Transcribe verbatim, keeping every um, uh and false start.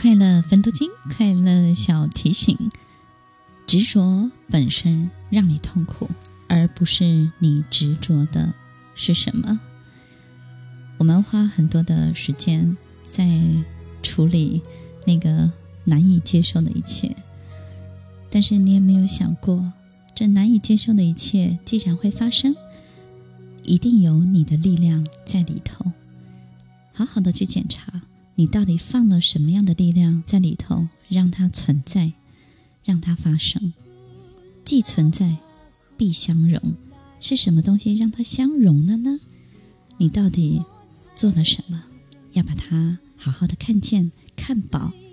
快乐分多金，快乐小提醒，执着本身让你痛苦，而不是你执着的是什么。我们花很多的时间在处理那个难以接受的一切，但是你有没有想过，这难以接受的一切既然会发生，一定有你的力量在里头。好好的去检查，你到底放了什么样的力量在里头，让它存在，让它发生。既存在必相容，是什么东西让它相容了呢？你到底做了什么？要把它好好的看见、看饱、